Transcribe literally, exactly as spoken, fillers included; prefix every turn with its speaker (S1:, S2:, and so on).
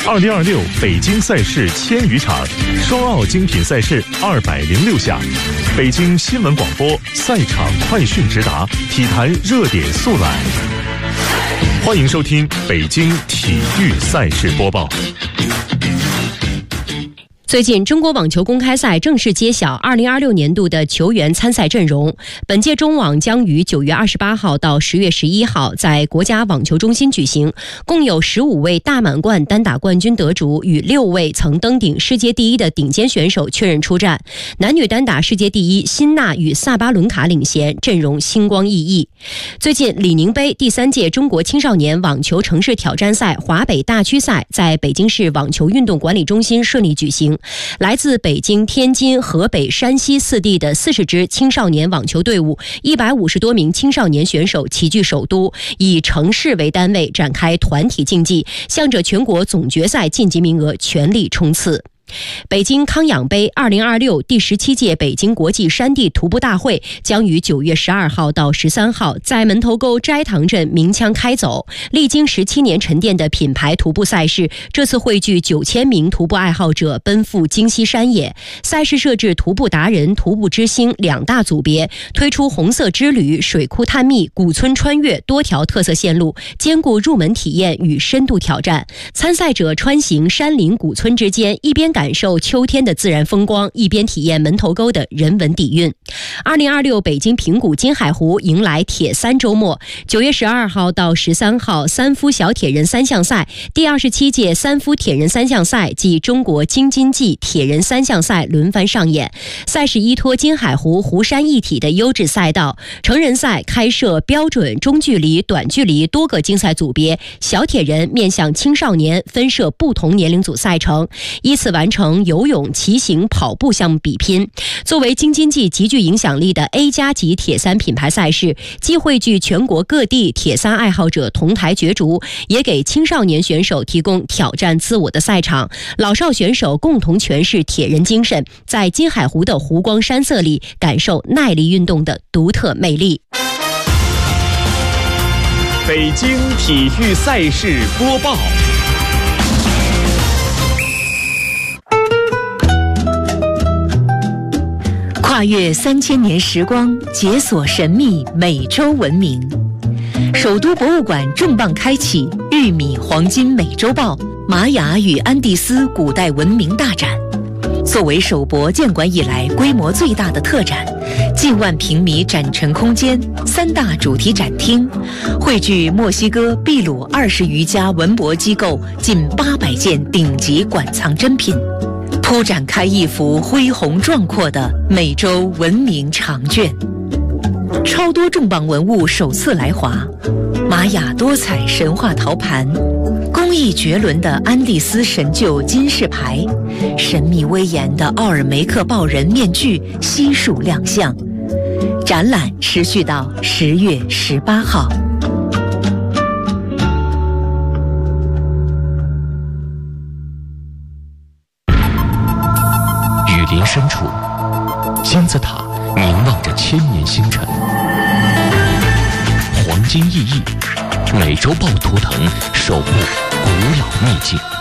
S1: 二零二六北京赛事千余场，双奥精品赛事二百零六项。北京新闻广播赛场快讯直达，体坛热点速览。欢迎收听北京体育赛事播报。
S2: 最近，中国网球公开赛正式揭晓二零二六年度的球员参赛阵容。本届中网将于九月二十八号到十月十一号在国家网球中心举行，共有十五位大满贯单打冠军得主与六位曾登顶世界第一的顶尖选手确认出战。男女单打世界第一辛纳与萨巴伦卡领衔，阵容星光熠熠。最近，李宁杯第三届中国青少年网球城市挑战赛华北大区赛在北京市网球运动管理中心顺利举行。来自北京、天津、河北、山西四地的四十支青少年网球队伍，一百五十多名青少年选手齐聚首都，以城市为单位展开团体竞技，向着全国总决赛晋级名额全力冲刺。北京康养杯二零二六第十七届北京国际山地徒步大会将于九月十二号到十三号在门头沟斋堂镇鸣枪开走。历经十七年沉淀的品牌徒步赛事，这次汇聚九千名徒步爱好者奔赴京西山野。赛事设置徒步达人、徒步之星两大组别，推出红色之旅、水库探秘、古村穿越多条特色线路，兼顾入门体验与深度挑战。参赛者穿行山林古村之间，一边感受秋天的自然风光，一边体验门头沟的人文底蕴。二零二六北京平谷金海湖迎来铁三周末，九月十二号到十三号三夫小铁人三项赛，第二十七届三夫铁人三项赛暨中国京津冀铁人三项赛轮番上演。赛事依托金海湖湖山一体的优质赛道，成人赛开设标准、中距离、短距离多个竞赛组别，小铁人面向青少年分设不同年龄组赛程，依次完成游泳、骑行、跑步项目比拼。作为京津冀极具影响力的 A 加级铁三品牌赛事，既汇聚全国各地铁三爱好者同台角逐，也给青少年选手提供挑战自我的赛场。老少选手共同诠释铁人精神，在金海湖的湖光山色里感受耐力运动的独特魅力。
S3: 北京体育赛事播报。
S4: 跨越三千年时光，解锁神秘美洲文明。首都博物馆重磅开启玉米黄金美洲豹玛雅与安第斯古代文明大展。作为首博建馆以来规模最大的特展，近万平米展陈空间，三大主题展厅，汇聚墨西哥、秘鲁二十余家文博机构近八百件顶级馆藏珍品，铺展开一幅恢宏壮阔的美洲文明长卷。超多重磅文物首次来华，玛雅多彩神话陶盘，工艺绝伦的安第斯神鹫金饰牌，神秘威严的奥尔梅克豹人面具悉数亮相。展览持续到十月十八号。
S5: 雨林深处，金字塔凝望着千年星辰，黄金熠熠，美洲豹图腾守护古老秘境。